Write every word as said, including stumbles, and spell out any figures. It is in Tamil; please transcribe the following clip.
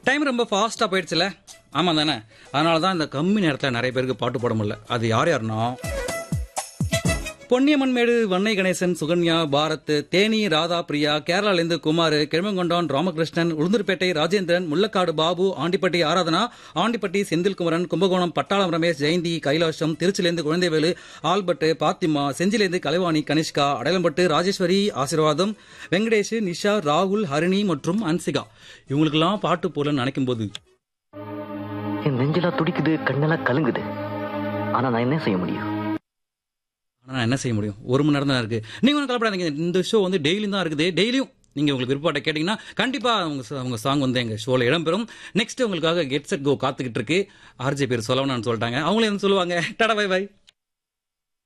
டைம் ரொம்ப ஃபாஸ்ட்டாக போயிடுச்சுல. ஆமாம் தானே? அதனால தான் இந்த கம்மி நேரத்தில் நிறைய பேருக்கு பாட்டு போட முடியல. அது யார் யாருன்னா பொன்னியம்மன்மேடு வன்னை கணேசன், சுகன்யா, பாரத், தேனி, ராதா, பிரியா, கேரளாலேருந்து குமார், கிழமங்கொண்டான் ராமகிருஷ்ணன், உளுந்தூர்பேட்டை ராஜேந்திரன், முள்ளக்காடு பாபு, ஆண்டிப்பட்டி ஆராதனா, ஆண்டிப்பட்டி செந்தில்குமரன், கும்பகோணம் பட்டாளம் ரமேஷ், ஜெயந்தி, கைலாஷம், திருச்சிலேருந்து குழந்தைவேலு, ஆல்பர்ட், பாத்திமா, செஞ்சிலேருந்து கலைவாணி, கனிஷ்கா, அடையலம்பட்டு ராஜேஸ்வரி, ஆசீர்வாதம், வெங்கடேஷ், நிஷா, ராகுல், ஹரிணி மற்றும் அன்சிகா. இவங்களுக்கெல்லாம் பாட்டு போலன்னு நினைக்கும் போது என் நெஞ்செல்லாம் துடிக்குது, கண்ணெல்லாம் கலங்குது. ஆனா நான் என்ன செய்ய முடியும்? ஆனால் என்ன செய்ய முடியும்? ஒரு மணி நேரம் தான் இருக்குது. நீங்கள் ஒன்றும் கலப்படாதீங்க. இந்த ஷோ வந்து டெய்லியும் தான் இருக்குது. டெய்லியும் நீங்கள் உங்களுக்கு விருப்பப்பட்ட கேட்டிங்கன்னா கண்டிப்பாக அவங்க அவங்க சாங் வந்து எங்கள் ஷோவில் இடம்பெறும். நெக்ஸ்ட் உங்களுக்காக கெட் செட் கோ காத்துக்கிட்டு இருக்கு. ஆர்ஜே பேர் சொல்லணும்னு சொல்லிட்டாங்க. அவங்களே வந்து சொல்லுவாங்க. Tata bye by.